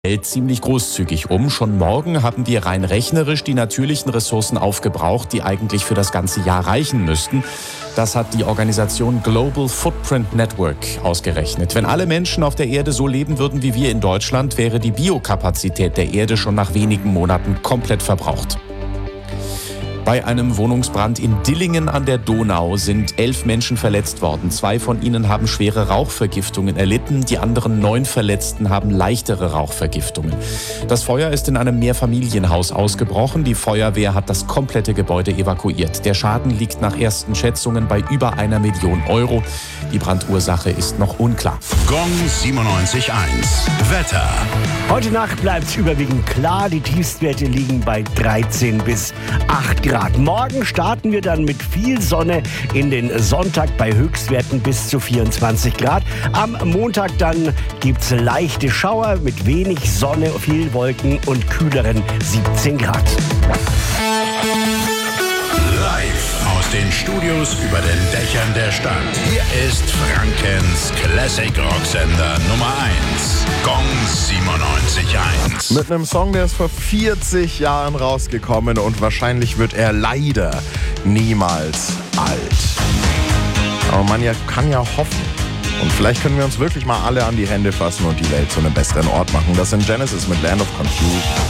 Hält ziemlich großzügig um. Schon morgen haben wir rein rechnerisch die natürlichen Ressourcen aufgebraucht, die eigentlich für das ganze Jahr reichen müssten. Das hat die Organisation Global Footprint Network ausgerechnet. Wenn alle Menschen auf der Erde so leben würden wie wir in Deutschland, wäre die Biokapazität der Erde schon nach wenigen Monaten komplett verbraucht. Bei einem Wohnungsbrand in Dillingen an der Donau sind 11 Menschen verletzt worden. 2 von ihnen haben schwere Rauchvergiftungen erlitten. Die anderen 9 Verletzten haben leichtere Rauchvergiftungen. Das Feuer ist in einem Mehrfamilienhaus ausgebrochen. Die Feuerwehr hat das komplette Gebäude evakuiert. Der Schaden liegt nach ersten Schätzungen bei über 1 Million Euro. Die Brandursache ist noch unklar. Gong 97.1 Wetter. Heute Nacht bleibt es überwiegend klar. Die Tiefstwerte liegen bei 13 bis 8 Grad. Morgen starten wir dann mit viel Sonne in den Sonntag bei Höchstwerten bis zu 24 Grad. Am Montag dann gibt es leichte Schauer mit wenig Sonne, viel Wolken und kühleren 17 Grad. Live aus den Studios über den Dächern der Stadt. Hier ist Frankens Classic Rocksender Nummer 1. Gong 97.1. Mit einem Song, der ist vor 40 Jahren rausgekommen und wahrscheinlich wird er leider niemals alt. Aber man kann ja hoffen. Und vielleicht können wir uns wirklich mal alle an die Hände fassen und die Welt zu einem besseren Ort machen. Das sind Genesis mit Land of Confusion.